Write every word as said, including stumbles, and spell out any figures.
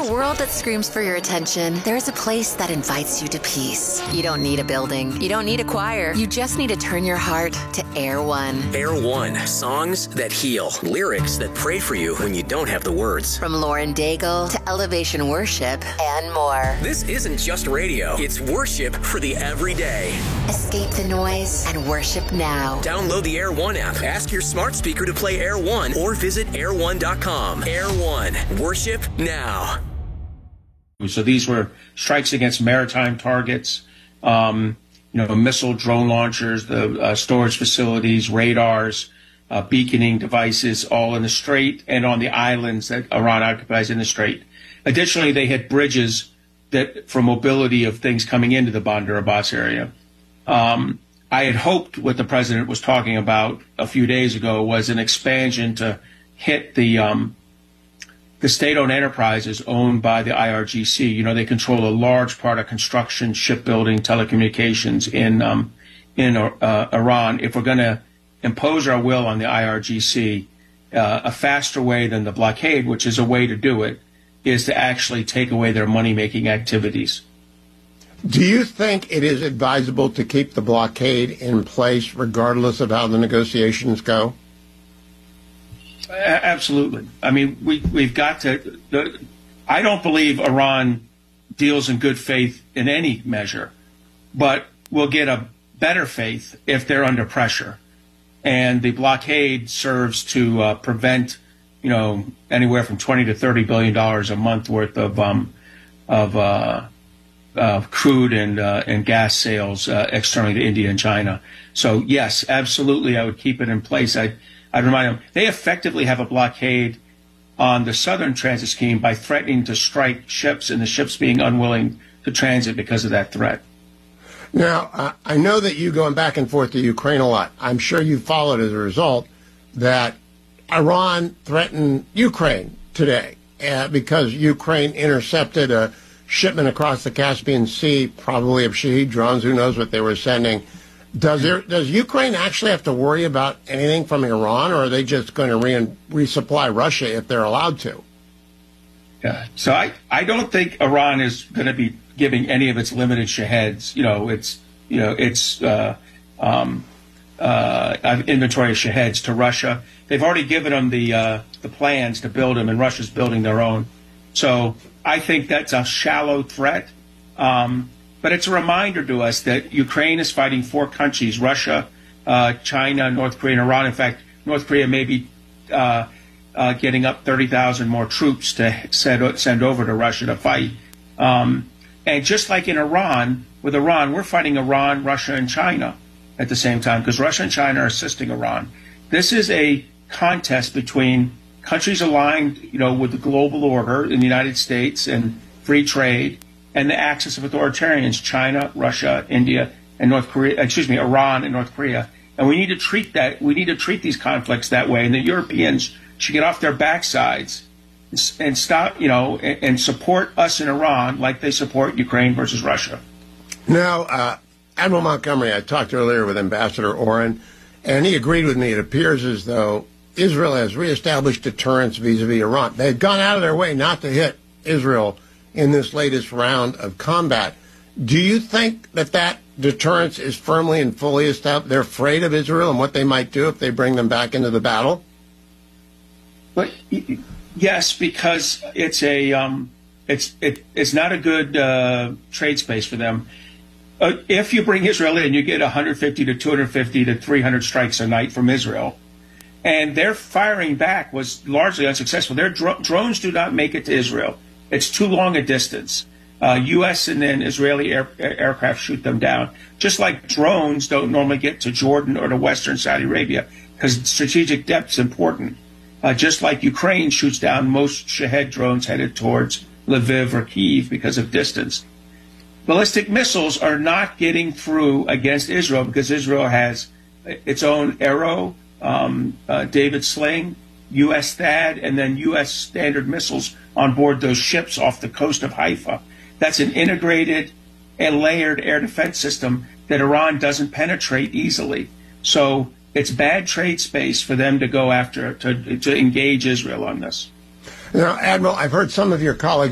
a world that screams for your attention, there's a place that invites you to peace. You don't need a building. You don't need a choir. You just need to turn your heart to Air One. Air One. Songs that heal. Lyrics that pray for you when you don't have the words. From Lauren Daigle to Elevation Worship and more. This isn't just radio. It's worship for the everyday. Escape the noise and worship now. Download the Air One app. Ask your smart speaker to play Air One or visit air one dot com. Air One. Worship now. So these were strikes against maritime targets, um, you know, missile drone launchers, the uh, storage facilities, radars, uh, beaconing devices, all in the Strait and on the islands that Iran occupies in the Strait. Additionally, they hit bridges that for mobility of things coming into the Bandar Abbas area. Um, I had hoped what the president was talking about a few days ago was an expansion to hit the um, the state-owned enterprises owned by the I R G C. You know, they control a large part of construction, shipbuilding, telecommunications in um, in uh, Iran. If we're going to impose our will on the I R G C, uh, a faster way than the blockade, which is a way to do it, is to actually take away their money-making activities. Do you think it is advisable to keep the blockade in place regardless of how the negotiations go? Absolutely. I mean, we, we've got to the, I don't believe Iran deals in good faith in any measure, but we'll get a better faith if they're under pressure. And the blockade serves to uh, prevent, you know, anywhere from twenty to thirty billion dollars a month worth of um, of uh, uh, crude and uh, and gas sales uh, externally to India and China. So yes, absolutely, I would keep it in place. I. I'd remind them, they effectively have a blockade on the southern transit scheme by threatening to strike ships and the ships being unwilling to transit because of that threat. Now, uh, I know that you going back and forth to Ukraine a lot. I'm sure you followed as a result that Iran threatened Ukraine today uh, because Ukraine intercepted a shipment across the Caspian Sea, probably of Shahed drones. Who knows what they were sending. Does there, does Ukraine actually have to worry about anything from Iran, or are they just going to re- resupply Russia if they're allowed to? Yeah. So I, I don't think Iran is going to be giving any of its limited Shaheds. You know, it's you know it's uh, um, uh, inventory of Shaheds to Russia. They've already given them the uh, the plans to build them, and Russia's building their own. So I think that's a shallow threat. Um, But it's a reminder to us that Ukraine is fighting four countries, Russia, uh, China, North Korea, and Iran. In fact, North Korea may be uh, uh, getting up thirty thousand more troops to send, send over to Russia to fight. Um, and just like in Iran, with Iran, we're fighting Iran, Russia, and China at the same time because Russia and China are assisting Iran. This is a contest between countries aligned, you know, with the global order in the United States and free trade, and the axis of authoritarians, China, Russia, India, and North Korea, excuse me, Iran and North Korea. And we need to treat that, we need to treat these conflicts that way. And the Europeans should get off their backsides and stop, you know, and, and support us in Iran like they support Ukraine versus Russia. Now, uh, Admiral Montgomery, I talked earlier with Ambassador Oren, and he agreed with me. It appears as though Israel has reestablished deterrence vis-a-vis Iran. They've gone out of their way not to hit Israel in this latest round of combat. Do you think that that deterrence is firmly and fully established? They're afraid of Israel and what they might do if they bring them back into the battle? But yes, because it's a um, it's it, it's not a good uh, trade space for them. Uh, if you bring Israel in, you get one hundred fifty to two hundred fifty to three hundred strikes a night from Israel, and their firing back was largely unsuccessful. Their dro- drones do not make it to Israel. It's too long a distance. Uh, U S and then Israeli air, aircraft shoot them down. Just like drones don't normally get to Jordan or to Western Saudi Arabia because strategic depth is important. Uh, just like Ukraine shoots down most Shahed drones headed towards Lviv or Kyiv because of distance. Ballistic missiles are not getting through against Israel because Israel has its own Arrow, um, uh, David Sling, U S THAAD, and then U S Standard missiles on board those ships off the coast of Haifa. That's an integrated and layered air defense system that Iran doesn't penetrate easily. So it's bad trade space for them to go after, to, to engage Israel on this. Now, Admiral, I've heard some of your colleagues